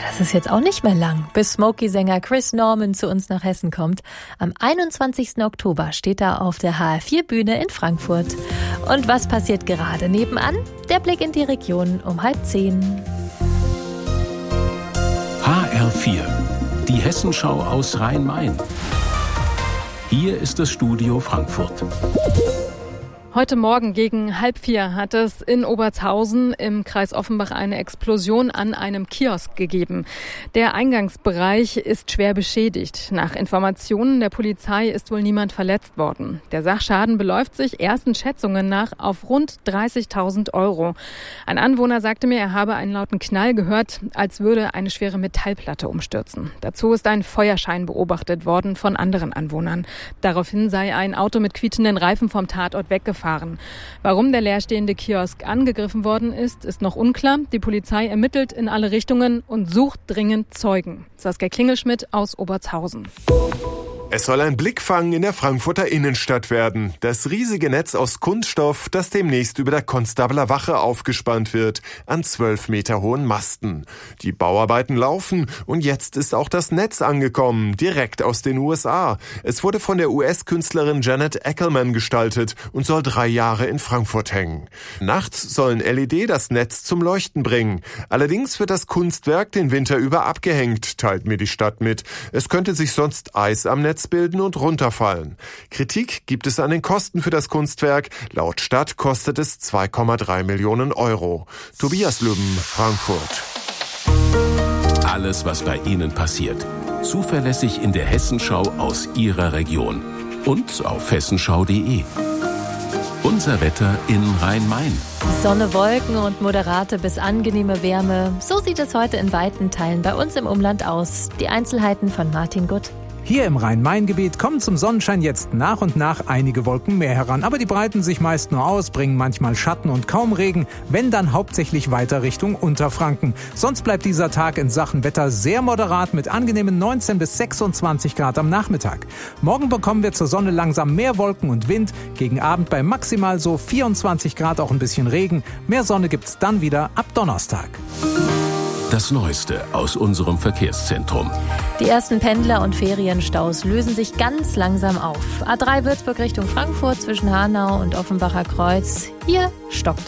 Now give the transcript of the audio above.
Das ist jetzt auch nicht mehr lang, bis Smokey-Sänger Chris Norman zu uns nach Hessen kommt. Am 21. Oktober steht er auf der HR4-Bühne in Frankfurt. Und was passiert gerade nebenan? Der Blick in die Region um 9:30. HR4, die Hessenschau aus Rhein-Main. Hier ist das Studio Frankfurt. Heute Morgen gegen 3:30 hat es in Obertshausen im Kreis Offenbach eine Explosion an einem Kiosk gegeben. Der Eingangsbereich ist schwer beschädigt. Nach Informationen der Polizei ist wohl niemand verletzt worden. Der Sachschaden beläuft sich ersten Schätzungen nach auf rund 30.000 €. Ein Anwohner sagte mir, er habe einen lauten Knall gehört, als würde eine schwere Metallplatte umstürzen. Dazu ist ein Feuerschein beobachtet worden von anderen Anwohnern. Daraufhin sei ein Auto mit quietschenden Reifen vom Tatort weggefahren. Warum der leerstehende Kiosk angegriffen worden ist, ist noch unklar. Die Polizei ermittelt in alle Richtungen und sucht dringend Zeugen. Saskia Klingelschmidt aus Obertshausen. Es soll ein Blickfang in der Frankfurter Innenstadt werden. Das riesige Netz aus Kunststoff, das demnächst über der Konstabler Wache aufgespannt wird, an 12 Meter hohen Masten. Die Bauarbeiten laufen und jetzt ist auch das Netz angekommen, direkt aus den USA. Es wurde von der US-Künstlerin Janet Ackerman gestaltet und soll 3 Jahre in Frankfurt hängen. Nachts sollen LED das Netz zum Leuchten bringen. Allerdings wird das Kunstwerk den Winter über abgehängt, teilt mir die Stadt mit. Es könnte sich sonst Eis am Netz bilden und runterfallen. Kritik gibt es an den Kosten für das Kunstwerk. Laut Stadt kostet es 2,3 Millionen €. Tobias Lübben, Frankfurt. Alles, was bei Ihnen passiert. Zuverlässig in der Hessenschau aus Ihrer Region. Und auf hessenschau.de. Unser Wetter in Rhein-Main. Sonne, Wolken und moderate bis angenehme Wärme. So sieht es heute in weiten Teilen bei uns im Umland aus. Die Einzelheiten von Martin Gutt. Hier im Rhein-Main-Gebiet kommen zum Sonnenschein jetzt nach und nach einige Wolken mehr heran. Aber die breiten sich meist nur aus, bringen manchmal Schatten und kaum Regen, wenn dann hauptsächlich weiter Richtung Unterfranken. Sonst bleibt dieser Tag in Sachen Wetter sehr moderat mit angenehmen 19 bis 26 Grad am Nachmittag. Morgen bekommen wir zur Sonne langsam mehr Wolken und Wind. Gegen Abend bei maximal so 24 Grad auch ein bisschen Regen. Mehr Sonne gibt's dann wieder ab Donnerstag. Das Neueste aus unserem Verkehrszentrum. Die ersten Pendler- und Ferienstaus lösen sich ganz langsam auf. A3 Würzburg Richtung Frankfurt zwischen Hanau und Offenbacher Kreuz. Hier stockt